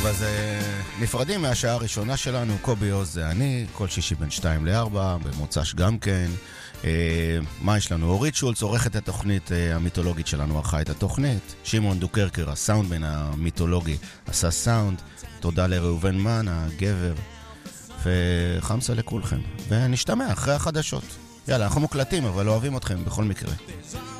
טוב, אז נפרדים מהשעה הראשונה שלנו. קובי עוז זה אני, כל שישי בין 2 ל-4, במוצ"ש גם כן. מה יש לנו? אורית שולץ עורכת התוכנית המיתולוגית שלנו, ערכה את התוכנית. שמעון דוקרקר, הסאונדמן המיתולוגי, עשה סאונד. תודה לראובן מן, הגבר. וחמסה לכולכם. ונשתמע אחרי החדשות. יאללה, אנחנו מוקלטים, אבל אוהבים אתכם בכל מקרה.